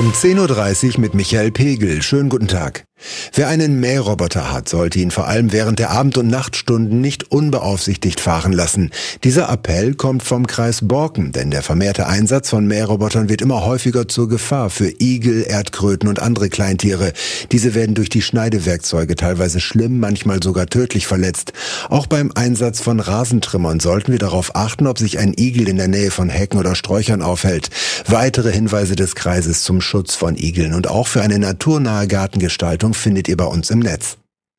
Um 10.30 Uhr mit Michael Pegel. Schönen guten Tag. Wer einen Mähroboter hat, sollte ihn vor allem während der Abend- und Nachtstunden nicht unbeaufsichtigt fahren lassen. Dieser Appell kommt vom Kreis Borken, denn der vermehrte Einsatz von Mährobotern wird immer häufiger zur Gefahr für Igel, Erdkröten und andere Kleintiere. Diese werden durch die Schneidewerkzeuge teilweise schlimm, manchmal sogar tödlich verletzt. Auch beim Einsatz von Rasentrimmern sollten wir darauf achten, ob sich ein Igel in der Nähe von Hecken oder Sträuchern aufhält. Weitere Hinweise des Kreises zum Schutz von Igeln und auch für eine naturnahe Gartengestaltung findet ihr bei uns im Netz.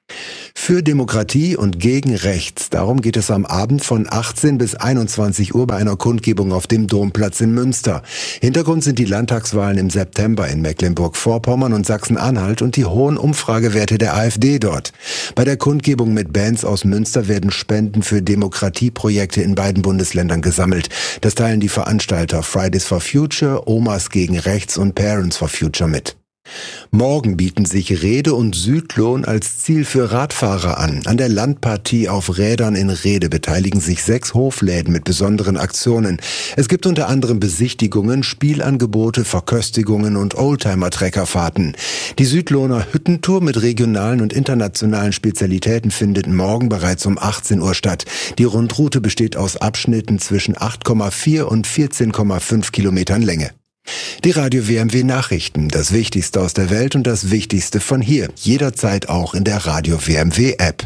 Für Demokratie und gegen Rechts. Darum geht es am Abend von 18 bis 21 Uhr bei einer Kundgebung auf dem Domplatz in Münster. Hintergrund sind die Landtagswahlen im September in Mecklenburg-Vorpommern und Sachsen-Anhalt und die hohen Umfragewerte der AfD dort. Bei der Kundgebung mit Bands aus Münster werden Spenden für Demokratieprojekte in beiden Bundesländern gesammelt. Das teilen die Veranstalter Fridays for Future, Omas gegen Rechts und Parents for Future mit. Morgen bieten sich Rede und Südlohn als Ziel für Radfahrer an. An der Landpartie auf Rädern in Rede beteiligen sich 6 Hofläden mit besonderen Aktionen. Es gibt unter anderem Besichtigungen, Spielangebote, Verköstigungen und Oldtimer-Treckerfahrten. Die Südlohner Hüttentour mit regionalen und internationalen Spezialitäten findet morgen bereits um 18 Uhr statt. Die Rundroute besteht aus Abschnitten zwischen 8,4 und 14,5 Kilometern Länge. Die Radio WMW Nachrichten, das Wichtigste aus der Welt und das Wichtigste von hier, jederzeit auch in der Radio WMW App.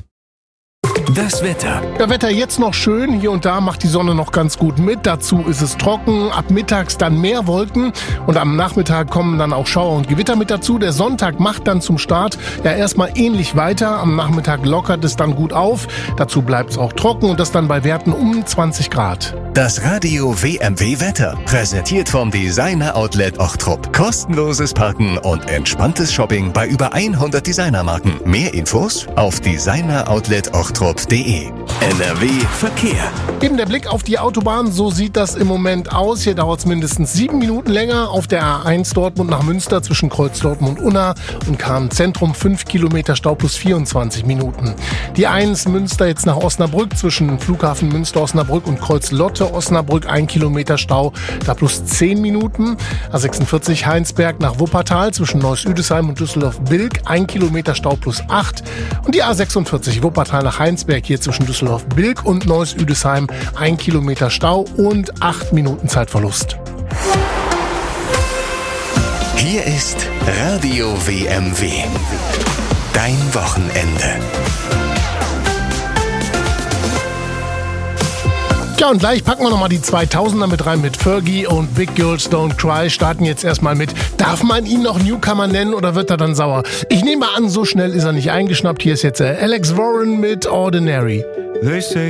Das Wetter. Ja, Wetter jetzt noch schön. Hier und da macht die Sonne noch ganz gut mit. Dazu ist es trocken. Ab mittags dann mehr Wolken. Und am Nachmittag kommen dann auch Schauer und Gewitter mit dazu. Der Sonntag macht dann zum Start ja erstmal ähnlich weiter. Am Nachmittag lockert es dann gut auf. Dazu bleibt es auch trocken und das dann bei Werten um 20 Grad. Das Radio WMW Wetter. Präsentiert vom Designer Outlet Ochtrup. Kostenloses Parken und entspanntes Shopping bei über 100 Designermarken. Mehr Infos auf designeroutletOchtrup.de. NRW Verkehr. Eben der Blick auf die Autobahn, so sieht das im Moment aus. Hier dauert es mindestens 7 Minuten länger. Auf der A1 Dortmund nach Münster zwischen Kreuz Dortmund Unna und Kahn-Zentrum 5 Kilometer Stau plus 24 Minuten. Die 1 Münster jetzt nach Osnabrück zwischen Flughafen Münster-Osnabrück und Kreuz Lotte-Osnabrück 1 Kilometer Stau, da plus 10 Minuten. A46 Heinsberg nach Wuppertal zwischen Neuss-Üdesheim und Düsseldorf-Bilk 1 Kilometer Stau plus 8. Und die A46 Wuppertal nach Heinsberg hier zwischen Düsseldorf-Bilk und Neuss-Üdesheim 1 Kilometer Stau und 8 Minuten Zeitverlust. Hier ist Radio WMW. Dein Wochenende. Ja, und gleich packen wir nochmal die 2000er mit rein mit Fergie und Big Girls Don't Cry. Starten jetzt erstmal mit, darf man ihn noch Newcomer nennen oder wird er dann sauer? Ich nehme an, so schnell ist er nicht eingeschnappt. Hier ist jetzt Alex Warren mit Ordinary. They say